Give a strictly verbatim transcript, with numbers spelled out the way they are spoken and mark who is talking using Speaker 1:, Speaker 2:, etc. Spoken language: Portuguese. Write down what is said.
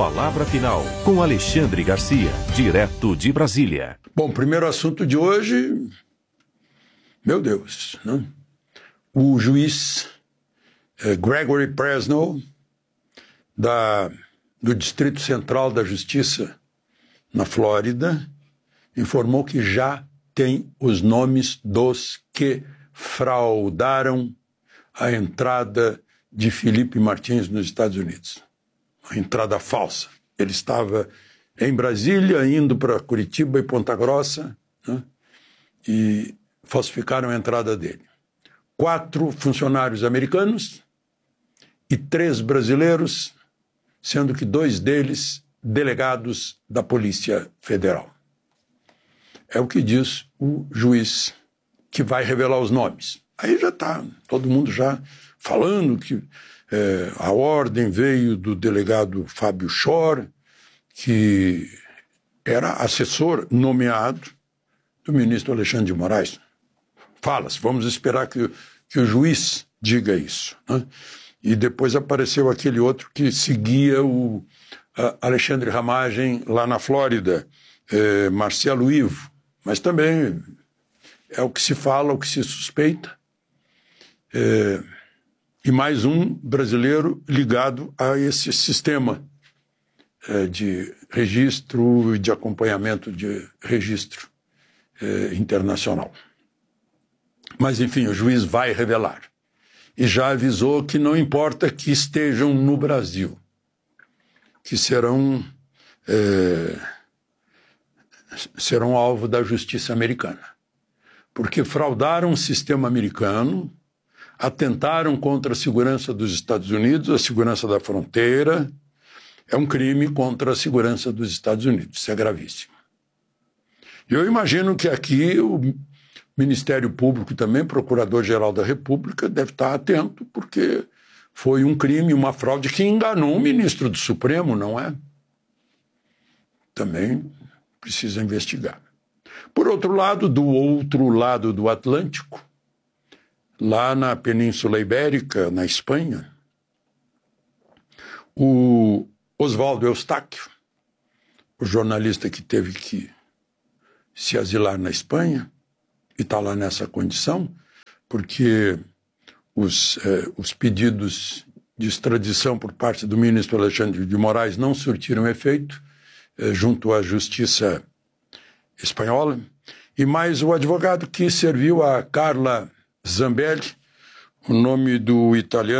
Speaker 1: palavra final com Alexandre Garcia, direto de Brasília.
Speaker 2: Bom, primeiro assunto de hoje, meu Deus, né? O juiz eh, Gregory Presnell, da, do Distrito Central da Justiça, na Flórida, informou que já tem os nomes dos que fraudaram a entrada de Felipe Martins nos Estados Unidos. A entrada falsa. Ele estava em Brasília, indo para Curitiba e Ponta Grossa, né? E falsificaram a entrada dele. Quatro funcionários americanos e três brasileiros, sendo que dois deles delegados da Polícia Federal. É o que diz o juiz, que vai revelar os nomes. Aí já está, todo mundo já falando que é, a ordem veio do delegado Fábio Schor, que era assessor nomeado do ministro Alexandre de Moraes. Fala-se, vamos esperar que, que o juiz diga isso, né? E depois apareceu aquele outro que seguia o Alexandre Ramagem lá na Flórida, é, Marcelo Ivo, mas também é o que se fala, o que se suspeita. É, e mais um brasileiro ligado a esse sistema é, de registro e de acompanhamento de registro é, internacional. Mas, enfim, o juiz vai revelar. E já avisou que não importa que estejam no Brasil, que serão, é, serão alvo da justiça americana. Porque fraudaram o sistema americano, atentaram contra a segurança dos Estados Unidos, a segurança da fronteira. É um crime contra a segurança dos Estados Unidos. Isso é gravíssimo. Eu imagino que aqui o Ministério Público também, Procurador-Geral da República, deve estar atento, porque foi um crime, uma fraude que enganou o ministro do Supremo, não é? Também precisa investigar. Por outro lado, do outro lado do Atlântico, lá na Península Ibérica, na Espanha, o Oswaldo Eustáquio, o jornalista que teve que se asilar na Espanha, e está lá nessa condição, porque os, eh, os pedidos de extradição por parte do ministro Alexandre de Moraes não surtiram efeito eh, junto à justiça espanhola, e mais o advogado que serviu a Carla Zambelli, o nome do italiano